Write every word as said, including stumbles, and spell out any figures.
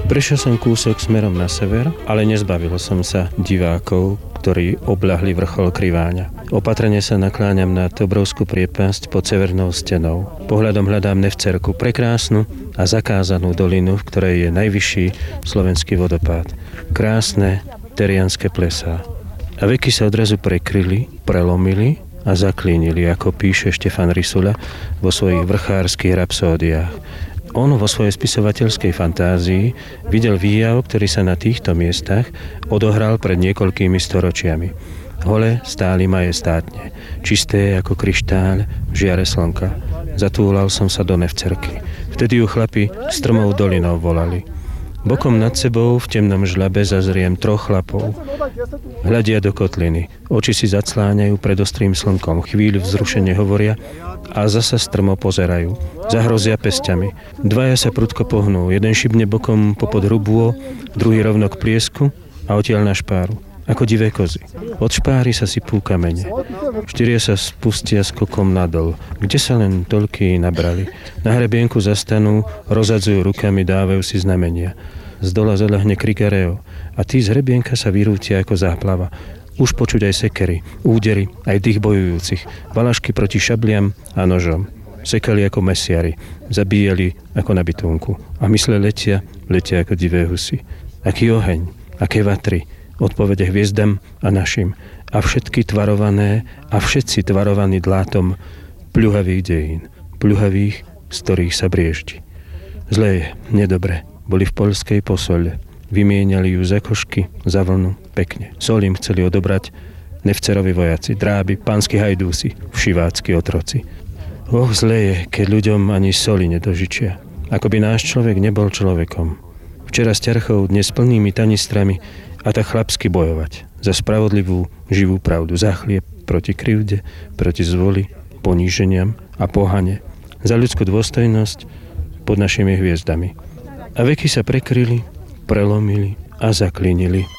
Prešiel som kúsok smerom na sever, ale nezbavil som sa divákov, ktorí obľahli vrchol Kriváňa. Opatrne sa nakláňam nad obrovskú priepasť pod severnou stenou. Pohľadom hľadám Nevcerku, prekrásnu a zakázanú dolinu, v ktorej je najvyšší slovenský vodopád. Krásne terianské plesá. A veky sa odrazu prekryli, prelomili a zaklínili, ako píše Štefan Rysula vo svojich vrchárskych rapsódiách. On vo svojej spisovateľskej fantázii videl výjav, ktorý sa na týchto miestach odohral pred niekoľkými storočiami. Hole stáli majestátne, čisté ako kryštál v žiare slnka. Zatúlal som sa do Nevcerky. Vtedy ju chlapi strmou dolinou volali. Bokom nad sebou v temnom žľabe zazriem troch chlapov. Hľadia do kotliny, oči si zacláňajú pred ostrým slnkom, chvíľu vzrušene hovoria a zasa strmo pozerajú. Zahrozia pesťami. Dvaja sa prudko pohnú, jeden šibne bokom popod hrubô, druhý rovno k pliesku a odtiaľ na špáru, ako divé kozy. Od špáry sa sypú kamene. Štyria sa spustia skokom nadol, kde sa len toľkí nabrali. Na hrebienku zastanú, rozadzujú rukami, dávajú si znamenia. Z dola zalehne krikareo a tí z hrebienka sa vyrútia ako záplava. Už počuť aj sekery, údery, aj dých bojujúcich, valašky proti šabliam a nožom. Sekali ako mesiari, zabíjali ako na bytunku a mysle letia, letia ako divé husy. Aký oheň, aké vatry, odpovede hviezdam a našim a všetky tvarované a všetci tvarovaní dlátom pľuhavých dejín, pľuhavých, z ktorých sa brieždi. Zlé je, nedobre, boli v poľskej posole, vymieniali ju za košky, za vlnu, pekne. Sol im chceli odobrať Nevcerovi vojaci, dráby, pánsky hajdúsi, všivácky otroci. Och, zlé je, keď ľuďom ani soli nedožičia. Ako by náš človek nebol človekom. Včera s ťarchou, dnes plnými tanistrami a tak chlapsky bojovať za spravodlivú, živú pravdu, za chlieb, proti krivde, proti zvoli, poníženiam a pohane, za ľudskú dôstojnosť pod našimi hviezdami. A veky sa prekryli, prelomili a zaklínili